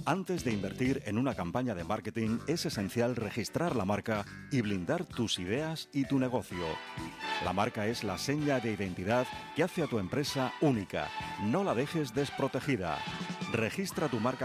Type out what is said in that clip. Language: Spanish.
Antes de invertir en una campaña de marketing, es esencial registrar la marca y blindar tus ideas y tu negocio. La marca es la seña de identidad que hace a tu empresa única. No la dejes desprotegida. Registra tu marca